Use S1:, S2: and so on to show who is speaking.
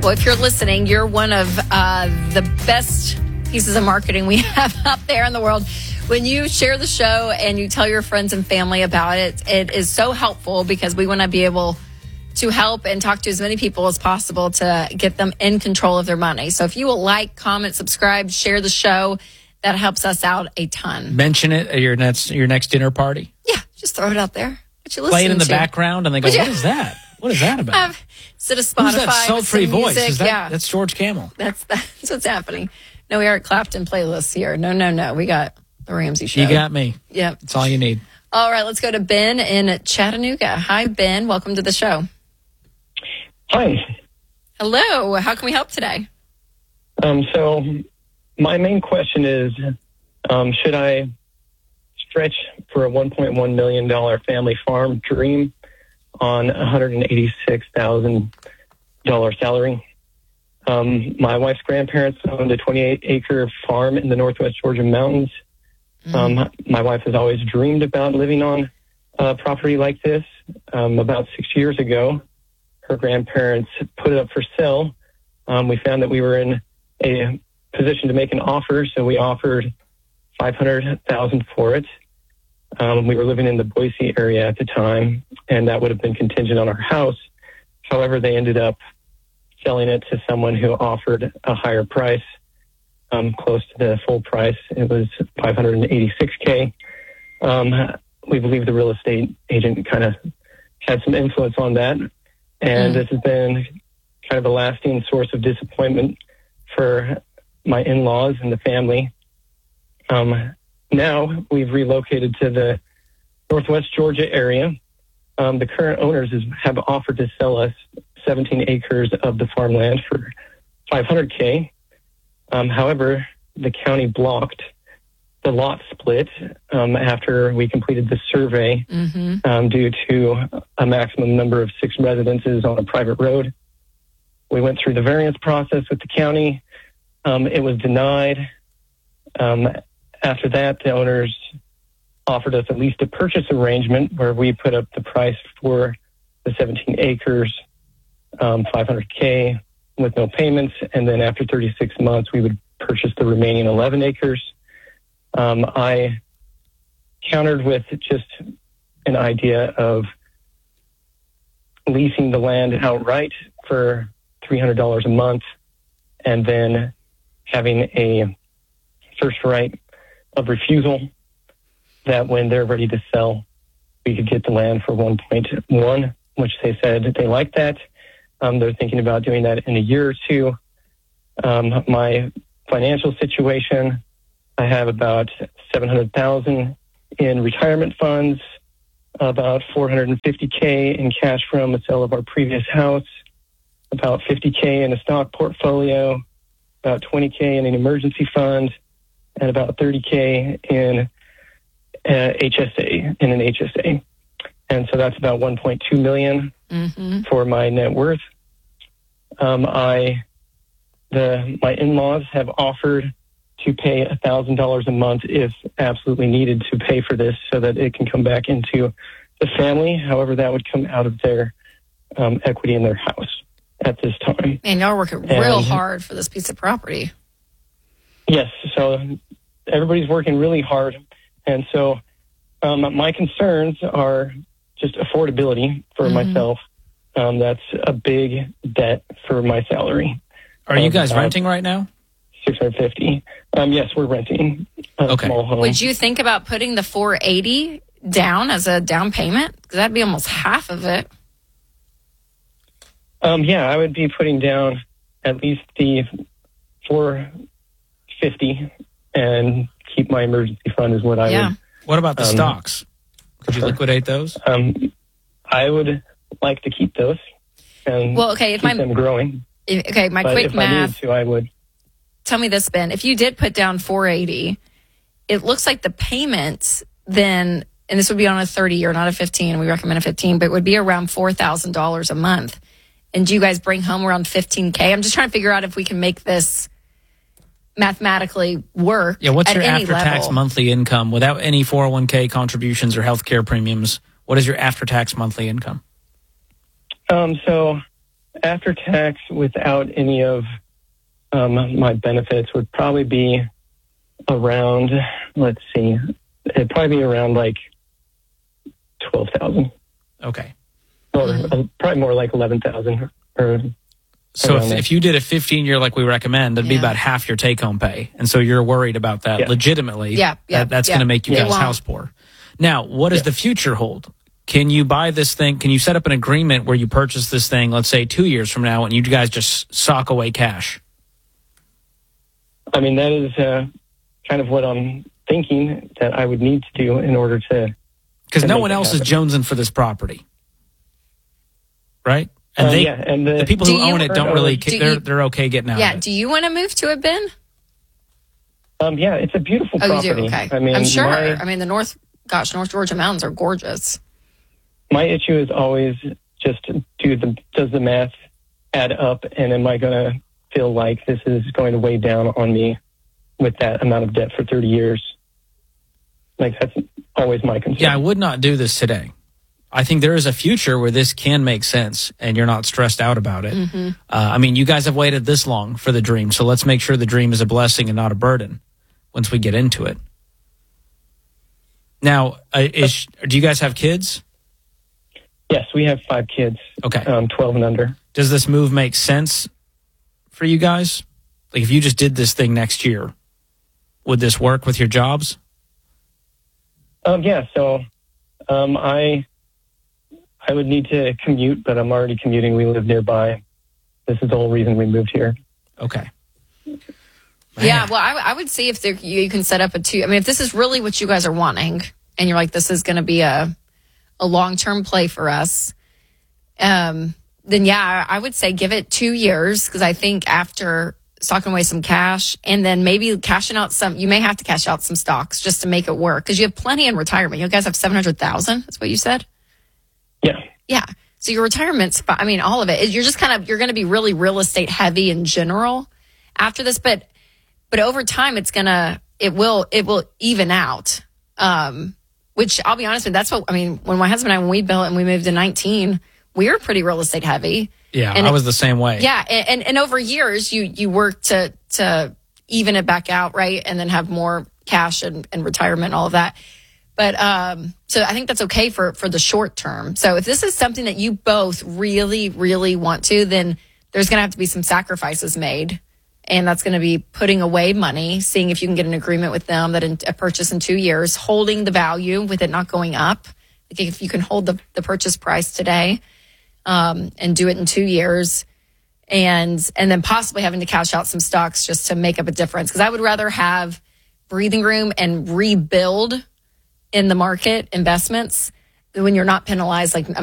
S1: Well, if you're listening, you're one of the best pieces of marketing we have out there in the world. When you share the show and you tell your friends and family about it, it is so helpful because we want to be able to help and talk to as many people as possible to get them in control of their money. So if you will like, comment, subscribe, share the show, that helps us out a ton.
S2: Mention it at your next dinner party.
S1: Yeah, just throw it out there. What you
S2: play it in the background and they go, what is that? What is that about?
S1: Instead of Spotify,
S2: who's that sultry voice?
S1: Music,
S2: That's George Camel.
S1: That's what's happening. No, we aren't Clapton playlists here. No. We got the Ramsey Show.
S2: You got me.
S1: Yep.
S2: That's all you need.
S1: All right, let's go to Ben in Chattanooga. Hi, Ben. Welcome to the show.
S3: Hi.
S1: Hello. How can we help today?
S3: So my main question is, should I stretch for a $1.1 million family farm dream on a $186,000 salary? My wife's grandparents owned a 28-acre farm in the Northwest Georgia mountains. My wife has always dreamed about living on a property like this. About 6 years ago, her grandparents put it up for sale. We found that we were in a position to make an offer, so we offered $500,000 for it. We were living in the Boise area at the time, and that would have been contingent on our house. However, they ended up selling it to someone who offered a higher price, close to the full price. It was $586K. We believe the real estate agent kind of had some influence on that, and this has been kind of a lasting source of disappointment for my in-laws and the family. Now we've relocated to the Northwest Georgia area. The current owners have offered to sell us 17 acres of the farmland for $500K. However, the county blocked the lot split after we completed the survey due to a maximum number of 6 residences on a private road. We went through the variance process with the county. It was denied. After that, the owners offered us at least a purchase arrangement where we put up the price for the 17 acres, $500K with no payments. And then after 36 months, we would purchase the remaining 11 acres. I countered with just an idea of leasing the land outright for $300 a month and then having a first right of refusal that when they're ready to sell, we could get the land for 1.1, which they said they like that. They're thinking about doing that in a year or two. My financial situation, I have about $700,000 in retirement funds, about $450K in cash from the sale of our previous house, about $50K in a stock portfolio, about $20K in an emergency fund, and about $30K in an HSA. And so that's about $1.2 million for my net worth. My in-laws have offered to pay $1,000 a month if absolutely needed to pay for this so that it can come back into the family. However, that would come out of their equity in their house at this time.
S1: And y'all are working real hard for this piece of property.
S3: Yes, so everybody's working really hard. And so my concerns are just affordability for myself. That's a big debt for my salary.
S2: Are you guys renting right now?
S3: $650. Yes, we're renting a small home.
S1: Would you think about putting the $480 down as a down payment? Because that'd be almost half of it.
S3: Yeah, I would be putting down at least the $450 and keep my emergency fund is what I would.
S2: What about the stocks? Could you liquidate those?
S3: I would like to keep those and keep them growing.
S1: Okay, my
S3: but
S1: quick
S3: if
S1: math.
S3: I needed to, I would.
S1: Tell me this, Ben. If you did put down $480, it looks like the payments then, and this would be on a 30-year, not a 15. We recommend a 15, but it would be around $4,000 a month. And do you guys bring home around $15K? I'm just trying to figure out if we can make this mathematically work.
S2: Yeah, what's
S1: at
S2: your
S1: any
S2: after-tax
S1: level.
S2: monthly income without any 401K contributions or healthcare premiums? What is your after-tax monthly income?
S3: So after tax, without any of my benefits, would probably be around, let's see, it'd probably be around like $12,000.
S2: Okay.
S3: Or probably more like 11,000. Or
S2: So
S3: around there.
S2: if you did a 15-year like we recommend, that'd be
S1: Yeah.
S2: about half your take-home pay. And so you're worried about that
S3: Yeah.
S2: legitimately.
S1: Yeah, yeah,
S2: That's
S1: yeah.
S2: going to make you
S1: It
S2: guys
S1: won't.
S2: house poor. Now, what does the future hold? Can you buy this thing? Can you set up an agreement where you purchase this thing, let's say 2 years from now, and you guys just sock away cash?
S3: I mean, that is kind of what I'm thinking that I would need to do in order to.
S2: Because
S3: to
S2: no
S3: make
S2: one
S3: that
S2: else is
S3: happen.
S2: jonesing for this property. Right? And they,
S3: Yeah, and
S2: the people
S1: Do
S2: who
S1: you-
S2: own it don't really,
S1: do
S2: they're,
S1: you-
S2: they're okay getting out
S1: Yeah.
S2: of it.
S1: Do you want to move to it, Ben?
S3: Yeah, it's a beautiful
S1: Oh,
S3: property.
S1: you do? Okay.
S3: I mean,
S1: I'm sure.
S3: my-
S1: I mean, the North Georgia mountains are gorgeous.
S3: My issue is always just does the math add up, and am I going to feel like this is going to weigh down on me with that amount of debt for 30 years? Like, that's always my concern.
S2: Yeah, I would not do this today. I think there is a future where this can make sense and you're not stressed out about it.
S1: Mm-hmm.
S2: I mean, you guys have waited this long for the dream, so let's make sure the dream is a blessing and not a burden once we get into it. Now, do you guys have kids?
S3: Yes, we have 5 kids,
S2: Okay.
S3: 12 and under.
S2: Does this move make sense for you guys? Like, if you just did this thing next year, would this work with your jobs?
S3: Yeah, so I would need to commute, but I'm already commuting. We live nearby. This is the whole reason we moved here.
S2: Okay.
S1: Yeah, well, I would see if you can set up a two. I mean, if this is really what you guys are wanting, and you're like, this is going to be a long-term play for us, then yeah, I would say give it 2 years, because I think after stocking away some cash and then maybe cashing out you may have to cash out some stocks just to make it work, because you have plenty in retirement. You guys have 700,000. That's what you said.
S3: Yeah.
S1: Yeah. So your retirement's, I mean, all of it. You're just you're going to be really real estate heavy in general after this, but over time it will even out. Which I'll be honest with you, that's what, I mean, when my husband and I, when we built and we moved in 19, we were pretty real estate heavy.
S2: Yeah,
S1: And
S2: I was the same way.
S1: Yeah. And over years you work to even it back out, right? And then have more cash and retirement, all of that. But so I think that's okay for the short term. So if this is something that you both really, really want to, then there's going to have to be some sacrifices made. And that's going to be putting away money, seeing if you can get an agreement with them that a purchase in 2 years, holding the value with it not going up. Like if you can hold the purchase price today and do it in 2 years, and then possibly having to cash out some stocks just to make up a difference. Because I would rather have breathing room and rebuild in the market investments when you're not penalized like